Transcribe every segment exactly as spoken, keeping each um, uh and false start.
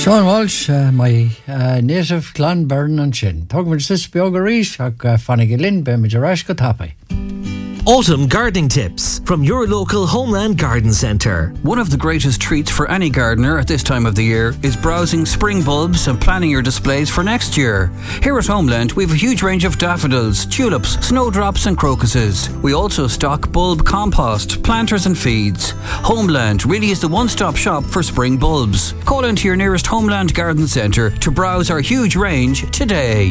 Sean Walsh, uh, my uh, native Clonburn and Shin. Tugman sis Biogarish, ag uh, Fanigilin, be Majarash Gatapai. Autumn gardening tips from your local Homeland Garden Centre. One of the greatest treats for any gardener at this time of the year is browsing spring bulbs and planning your displays for next year. Here at Homeland, we have a huge range of daffodils, tulips, snowdrops and crocuses. We also stock bulb compost, planters and feeds. Homeland really is the one-stop shop for spring bulbs. Call into your nearest Homeland Garden Centre to browse our huge range today.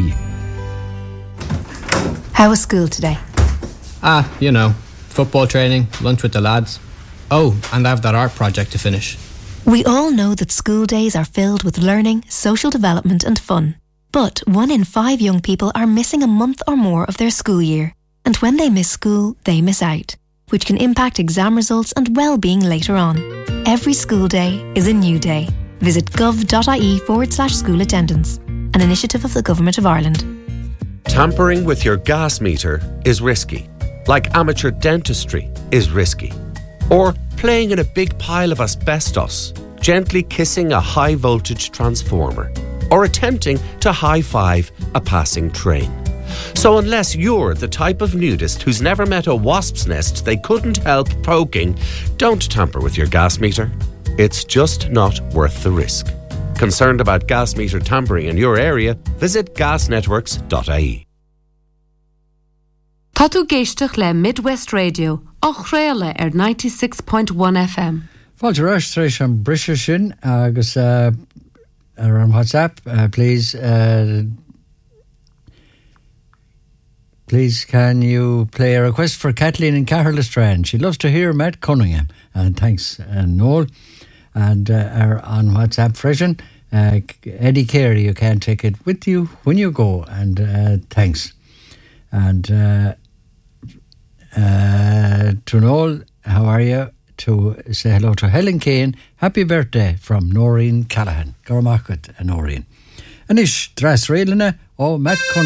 How was school today? Ah, you know, football training, lunch with the lads. Oh, and I have that art project to finish. We all know that school days are filled with learning, social development and fun. But one in five young people are missing a month or more of their school year. And when they miss school, they miss out, which can impact exam results and well-being later on. Every school day is a new day. Visit gov.ie forward slash school attendance, an initiative of the Government of Ireland. Tampering with your gas meter is risky. Like amateur dentistry is risky. Or playing in a big pile of asbestos, gently kissing a high voltage transformer, or attempting to high-five a passing train. So unless you're the type of nudist who's never met a wasp's nest they couldn't help poking, don't tamper with your gas meter. It's just not worth the risk. Concerned about gas meter tampering in your area? Visit gas networks dot I E. Tá tú géisteach le Midwest Radio, ach réile ar ninety-six point one F M. Fáilte ráis tar éis an brise sin agus uh, ar an WhatsApp, uh, please, uh, please can you play a request for Kathleen in Caherlistrand? She loves to hear Matt Cunningham. And thanks, uh, Noel. And uh, our on WhatsApp freshen, uh, Eddie Carey, you can take it with you when you go. And uh, thanks. And uh, uh, to Noel, how are you? To say hello to Helen Kane. Happy birthday from Noreen Callahan. Gormachut and Noreen. And ish, dras reilene, oh, Matt Cunningham.